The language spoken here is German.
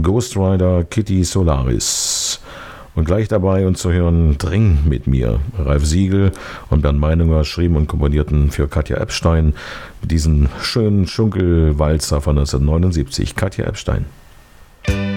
Ghost Rider Kitty Solaris. Und gleich dabei und zu hören Dring mit mir. Ralf Siegel und Bernd Meininger schrieben und komponierten für Katja Epstein diesen schönen Schunkelwalzer von 1979. Katja Epstein.